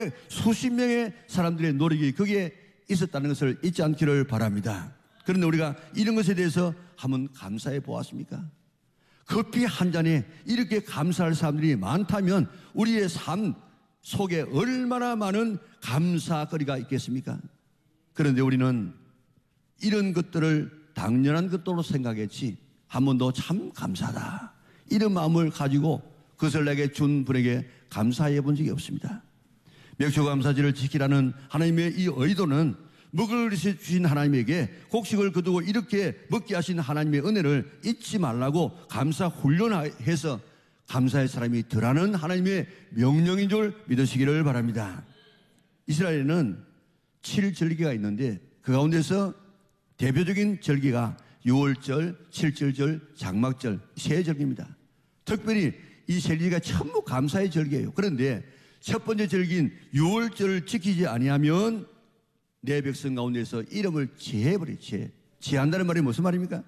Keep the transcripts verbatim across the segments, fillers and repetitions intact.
수십 명의 사람들의 노력이 거기에 있었다는 것을 잊지 않기를 바랍니다. 그런데 우리가 이런 것에 대해서 한번 감사해 보았습니까? 커피 한 잔에 이렇게 감사할 사람들이 많다면 우리의 삶 속에 얼마나 많은 감사거리가 있겠습니까? 그런데 우리는 이런 것들을 당연한 것으로 생각했지 한 번도 참 감사하다 이런 마음을 가지고 그것을 내게 준 분에게 감사해 본 적이 없습니다. 맥주감사절을 지키라는 하나님의 이 의도는 먹을 것을 주신 하나님에게 곡식을 거두고 이렇게 먹게 하신 하나님의 은혜를 잊지 말라고 감사 훈련해서 감사의 사람이 더하는 하나님의 명령인 줄 믿으시기를 바랍니다. 이스라엘에는 칠 절기가 있는데 그 가운데서 대표적인 절기가 유월절, 칠절절, 장막절 세 절기입니다. 특별히 이 세 절기가 전부 감사의 절기예요. 그런데 첫 번째 절기인 유월절을 지키지 아니하면 내 백성 가운데서 이름을 제해버려. 제. 제한다는 말이 무슨 말입니까?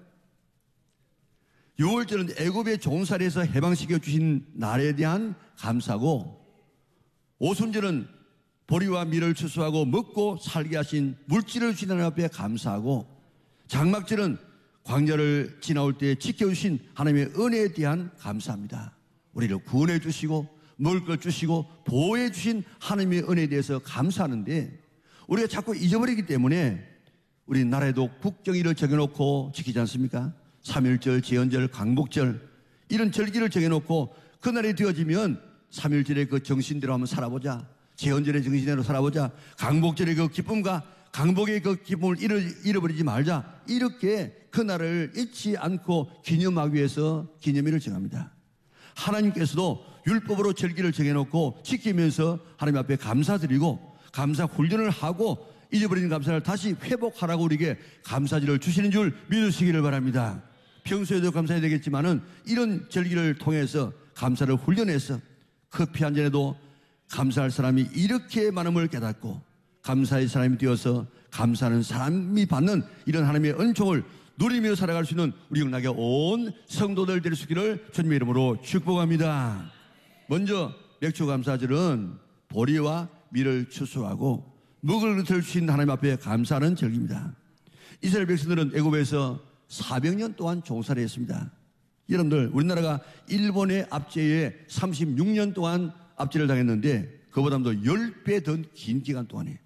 유월절은 애굽의 종살이에서 해방시켜 주신 날에 대한 감사고, 오순절은 보리와 밀을 추수하고 먹고 살게 하신 물질을 주신 하나님 앞에 감사하고, 장막절은 광야를 지나올 때 지켜주신 하나님의 은혜에 대한 감사합니다. 우리를 구원해 주시고 먹을 걸 주시고 보호해 주신 하나님의 은혜에 대해서 감사하는데 우리가 자꾸 잊어버리기 때문에 우리 나라에도 국경일을 정해놓고 지키지 않습니까? 삼일절, 제헌절, 광복절 이런 절기를 정해놓고 그날이 되어지면 삼일절의 그 정신대로 한번 살아보자, 제헌절의 정신대로 살아보자, 광복절의 그 기쁨과 광복의 그 기쁨을 잃어, 잃어버리지 말자, 이렇게 그날을 잊지 않고 기념하기 위해서 기념일을 정합니다. 하나님께서도 율법으로 절기를 정해놓고 지키면서 하나님 앞에 감사드리고 감사 훈련을 하고 잊어버린 감사를 다시 회복하라고 우리에게 감사절을 주시는 줄 믿으시기를 바랍니다. 평소에도 감사해야 되겠지만은 이런 절기를 통해서 감사를 훈련해서 커피 한 잔에도 감사할 사람이 이렇게 많음을 깨닫고 감사의 사람이 되어서 감사하는 사람이 받는 이런 하나님의 은총을 누리며 살아갈 수 있는 우리 영락의 온 성도들 될 수 있기를 주님의 이름으로 축복합니다. 먼저 맥주감사절은 보리와 밀을 추수하고 먹을 것을 주신 하나님 앞에 감사하는 절기입니다. 이스라엘 백성들은 애굽에서 사백 년 동안 종살이 했습니다. 여러분들, 우리나라가 일본의 압제에 삼십육 년 동안 압제를 당했는데 그보다도 십 배 더 긴 기간 동안에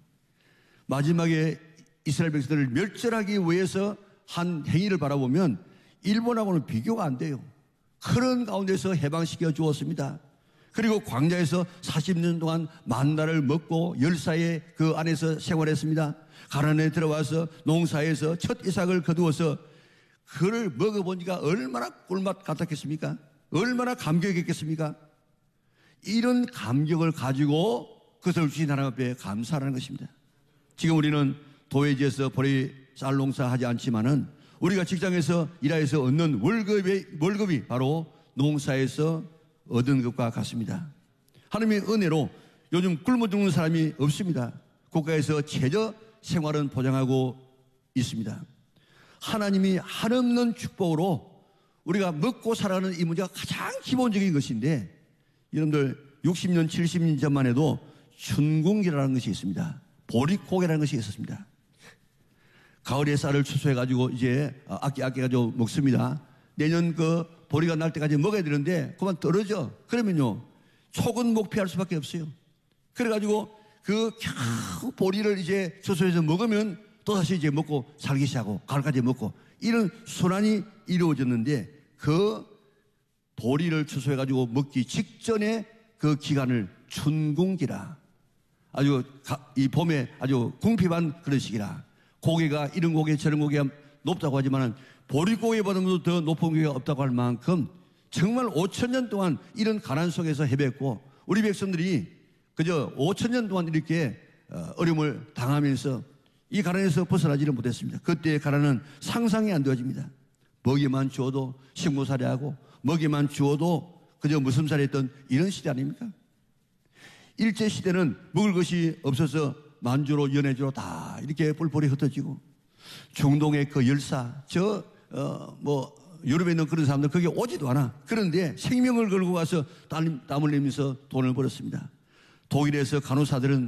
마지막에 이스라엘 백성들을 멸절하기 위해서 한 행위를 바라보면 일본하고는 비교가 안 돼요. 그런 가운데서 해방시켜 주었습니다. 그리고 광야에서 사십 년 동안 만나를 먹고 열사의 그 안에서 생활했습니다. 가나안에 들어와서 농사에서 첫 이삭을 거두어서 그를 먹어보니까 얼마나 꿀맛 같았겠습니까? 얼마나 감격했겠습니까? 이런 감격을 가지고 그것을 주신 하나님 앞에 감사하는 것입니다. 지금 우리는 도회지에서 보리 쌀 농사하지 않지만은 우리가 직장에서 일하여서 얻는 월급이, 월급이 바로 농사에서 얻은 것과 같습니다. 하나님의 은혜로 요즘 굶어 죽는 사람이 없습니다. 국가에서 최저 생활은 보장하고 있습니다. 하나님이 한없는 축복으로 우리가 먹고 살아가는 이 문제가 가장 기본적인 것인데, 여러분들 육십 년, 칠십 년 전만 해도 춘궁기라는 것이 있습니다. 보릿고개라는 것이 있었습니다. 가을에 쌀을 추수해가지고 이제 아끼 아끼가지고 먹습니다. 내년 그 보리가 날 때까지 먹어야 되는데 그만 떨어져. 그러면요 초근 목피할 수밖에 없어요. 그래가지고 그 겨우 보리를 이제 추수해서 먹으면 또다시 이제 먹고 살기 시작하고 가을까지 먹고 이런 순환이 이루어졌는데, 그 보리를 추수해가지고 먹기 직전에 그 기간을 춘궁기라, 아주 이 봄에 아주 궁핍한 그런 시기라. 고개가 이런 고개 저런 고개가 높다고 하지만 보리고개보다도 더 높은 고개가 없다고 할 만큼 정말 오천 년 동안 이런 가난 속에서 헤맸고, 우리 백성들이 그저 오천 년 동안 이렇게 어려움을 당하면서 이 가난에서 벗어나지를 못했습니다. 그때의 가난은 상상이 안 되어집니다. 먹이만 주어도 식모살이하고 먹이만 주어도 그저 무슴살이했던 이런 시대 아닙니까? 일제시대는 먹을 것이 없어서 만주로 연해주로 다 이렇게 뿔뿔이 흩어지고, 중동의 그 열사, 저, 어, 뭐, 유럽에 있는 그런 사람들 거기 오지도 않아. 그런데 생명을 걸고 가서 땀, 땀을 내면서 돈을 벌었습니다. 독일에서 간호사들은